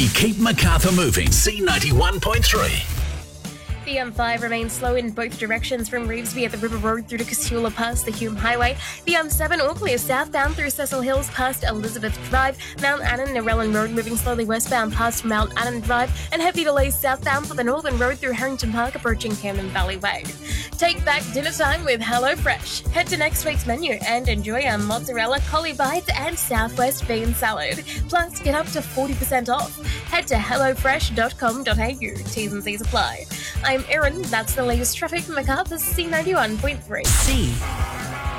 keep Macarthur moving. C91.3. The M5 remains slow in both directions from Revesby at the River Road through to Casula past the Hume Highway. The M7 all clear southbound through Cecil Hills past Elizabeth Drive. Mount Annan Narellan Road moving slowly westbound past Mount Annan Drive. And heavy delays southbound for the Northern Road through Harrington Park approaching Camden Valley Way. Take back dinner time with HelloFresh. Head to next week's menu and enjoy our mozzarella, collie bites and southwest bean salad. Plus, get up to 40% off. Head to hellofresh.com.au. T's and C's apply. I'm Erin, that's the latest traffic from Macarthur's C91.3. C